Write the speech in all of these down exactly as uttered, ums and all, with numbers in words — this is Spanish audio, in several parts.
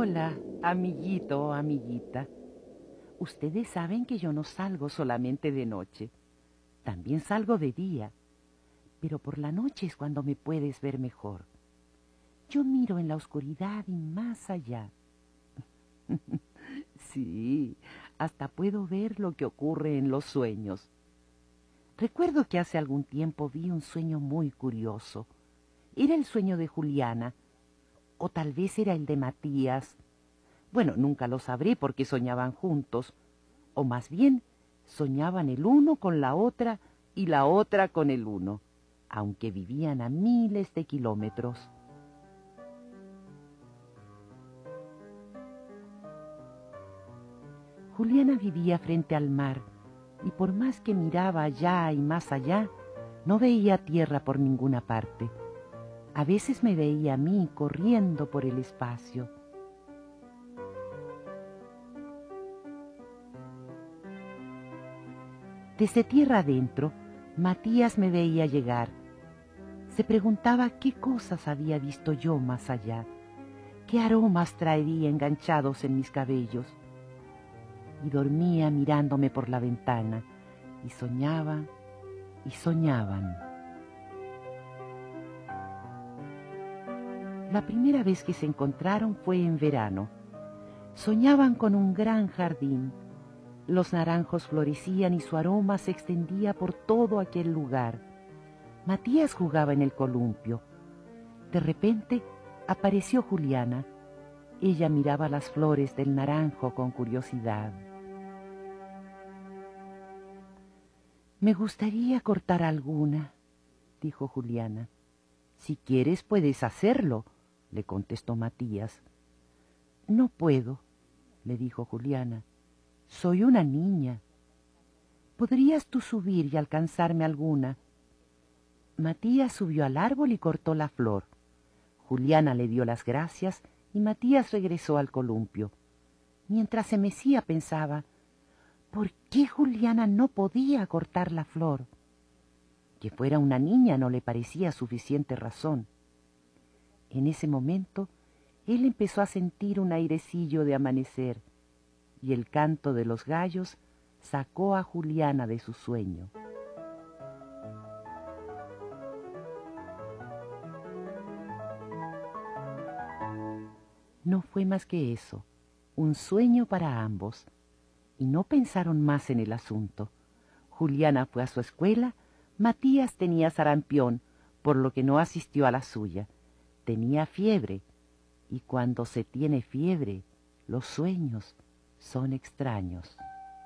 Hola, amiguito o amiguita. Ustedes saben que yo no salgo solamente de noche. También salgo de día. Pero por la noche es cuando me puedes ver mejor. Yo miro en la oscuridad y más allá. Sí, hasta puedo ver lo que ocurre en los sueños. Recuerdo que hace algún tiempo vi un sueño muy curioso. Era el sueño de Juliana, o tal vez era el de Matías. Bueno, nunca lo sabré porque soñaban juntos, o más bien soñaban el uno con la otra y la otra con el uno, aunque vivían a miles de kilómetros. Juliana vivía frente al mar, y por más que miraba allá y más allá, no veía tierra por ninguna parte. A veces me veía a mí corriendo por el espacio. Desde tierra adentro, Matías me veía llegar. Se preguntaba qué cosas había visto yo más allá, qué aromas traería enganchados en mis cabellos. Y dormía mirándome por la ventana, y soñaba, y soñaban. La primera vez que se encontraron fue en verano. Soñaban con un gran jardín. Los naranjos florecían y su aroma se extendía por todo aquel lugar. Matías jugaba en el columpio. De repente apareció Juliana. Ella miraba las flores del naranjo con curiosidad. «Me gustaría cortar alguna», dijo Juliana. «Si quieres puedes hacerlo», le contestó Matías. «No puedo», le dijo Juliana. «Soy una niña. ¿Podrías tú subir y alcanzarme alguna?» Matías subió al árbol y cortó la flor. Juliana le dio las gracias y Matías regresó al columpio. Mientras se mecía pensaba, ¿por qué Juliana no podía cortar la flor? Que fuera una niña no le parecía suficiente razón. En ese momento, él empezó a sentir un airecillo de amanecer, y el canto de los gallos sacó a Juliana de su sueño. No fue más que eso, un sueño para ambos, y no pensaron más en el asunto. Juliana fue a su escuela, Matías tenía sarampión, por lo que no asistió a la suya. Tenía fiebre, y cuando se tiene fiebre, los sueños son extraños.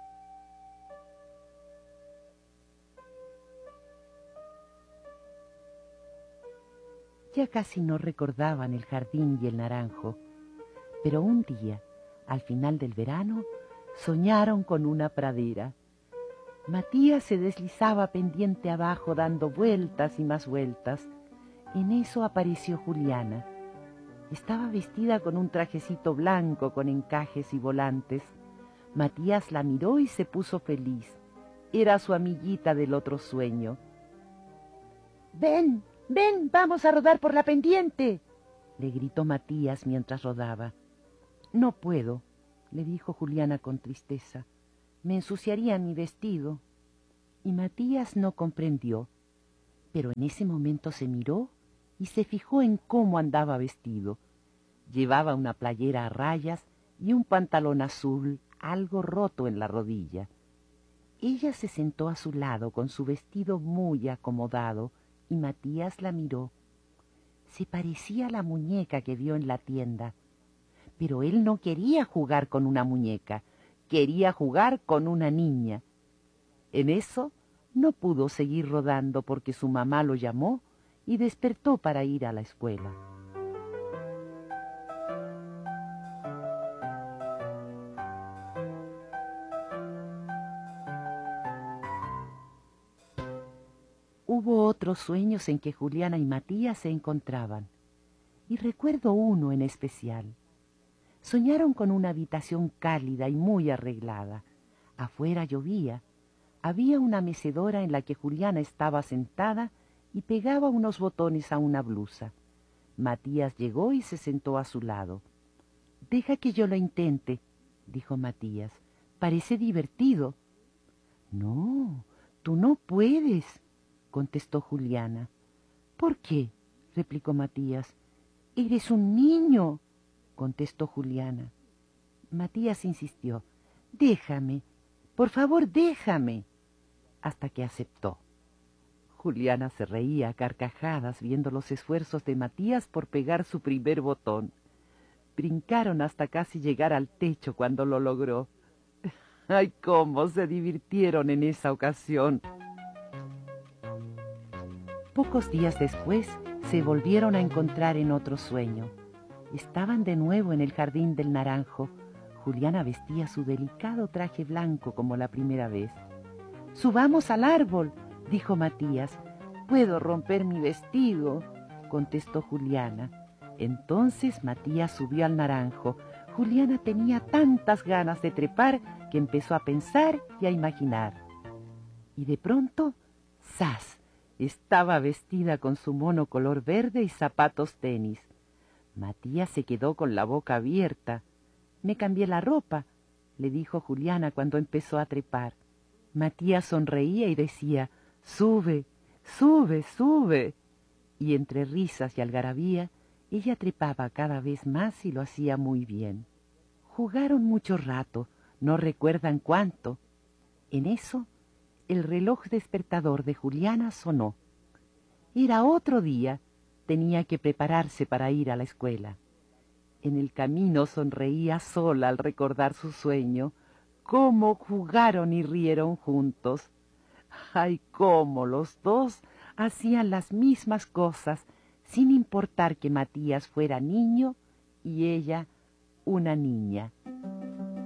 Ya casi no recordaban el jardín y el naranjo, pero un día, al final del verano, soñaron con una pradera. Matías se deslizaba pendiente abajo dando vueltas y más vueltas. En eso apareció Juliana. Estaba vestida con un trajecito blanco con encajes y volantes. Matías la miró y se puso feliz. Era su amiguita del otro sueño. «Ven, ven, vamos a rodar por la pendiente», le gritó Matías mientras rodaba. «No puedo», le dijo Juliana con tristeza. «Me ensuciaría mi vestido». Y Matías no comprendió, pero en ese momento se miró y se fijó en cómo andaba vestido. Llevaba una playera a rayas y un pantalón azul algo roto en la rodilla. Ella se sentó a su lado con su vestido muy acomodado y Matías la miró. Se parecía a la muñeca que vio en la tienda, pero él no quería jugar con una muñeca, quería jugar con una niña. En eso no pudo seguir rodando porque su mamá lo llamó y despertó para ir a la escuela. Hubo otros sueños en que Juliana y Matías se encontraban, y recuerdo uno en especial. Soñaron con una habitación cálida y muy arreglada. Afuera llovía. Había una mecedora en la que Juliana estaba sentada y pegaba unos botones a una blusa. Matías llegó y se sentó a su lado. Deja que yo lo intente, dijo Matías. Parece divertido. No, tú no puedes, contestó Juliana. ¿Por qué? Replicó Matías. Eres un niño, contestó Juliana. Matías insistió. Déjame, por favor, déjame, hasta que aceptó. Juliana se reía a carcajadas viendo los esfuerzos de Matías por pegar su primer botón. Brincaron hasta casi llegar al techo cuando lo logró. ¡Ay, cómo se divirtieron en esa ocasión! Pocos días después se volvieron a encontrar en otro sueño. Estaban de nuevo en el jardín del naranjo. Juliana vestía su delicado traje blanco como la primera vez. «Subamos al árbol», dijo Matías. «Puedo romper mi vestido», contestó Juliana. Entonces Matías subió al naranjo. Juliana tenía tantas ganas de trepar que empezó a pensar y a imaginar. Y de pronto, ¡zas!, estaba vestida con su mono color verde y zapatos tenis. Matías se quedó con la boca abierta. «Me cambié la ropa», le dijo Juliana cuando empezó a trepar. Matías sonreía y decía: «Sube, sube, sube». Y entre risas y algarabía, ella trepaba cada vez más y lo hacía muy bien. Jugaron mucho rato, no recuerdan cuánto. En eso, el reloj despertador de Juliana sonó. Era otro día, tenía que prepararse para ir a la escuela. En el camino sonreía sola al recordar su sueño. Cómo jugaron y rieron juntos. ¡Ay, cómo los dos hacían las mismas cosas, sin importar que Matías fuera niño y ella una niña!